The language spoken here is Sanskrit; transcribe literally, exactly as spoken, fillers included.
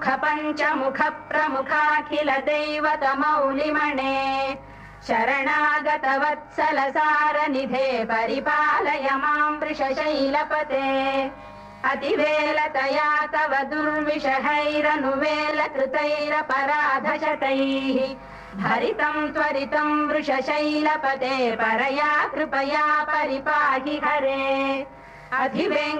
पञ्चमुख प्रमुखाखिल दैवतमौलिमणे शरणागत वत्सल सारनिधे परिपालय मां वृषशैलपते अतिवेलतया तव दुर्विषहैरनुवेलकृतैरपराधशतैः हरितं त्वरितं वृषशैलपते परया कृपया परिपाहि हरे अधिवेङ्कटेशं